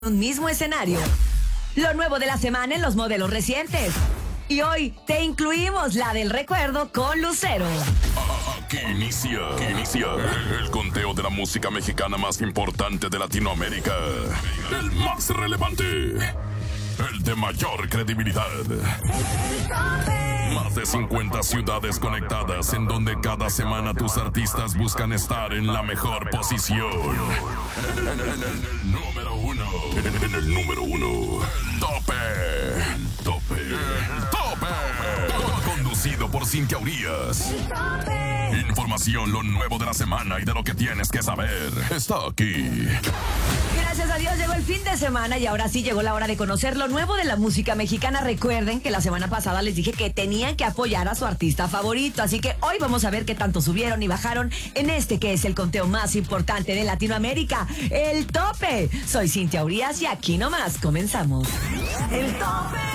un mismo escenario. Lo nuevo de la semana en los modelos recientes. Y hoy te incluimos la del recuerdo con Lucero. Aquí inicia el conteo de la música mexicana más importante de Latinoamérica. El más relevante. El de mayor credibilidad. Más de 50 ciudades conectadas en donde cada semana tus artistas buscan estar en la mejor posición. En el número uno. En el número uno. Tope. Conducido por Cintia Urias. Información, lo nuevo de la semana y de lo que tienes que saber. Está aquí. Gracias a Dios llegó el fin de semana y ahora sí llegó la hora de conocer lo nuevo de la música mexicana. Recuerden que la semana pasada les dije que tenían que apoyar a su artista favorito, así que hoy vamos a ver qué tanto subieron y bajaron en este que es el conteo más importante de Latinoamérica, el Tope. Soy Cintia Urias y aquí nomás comenzamos. El Tope.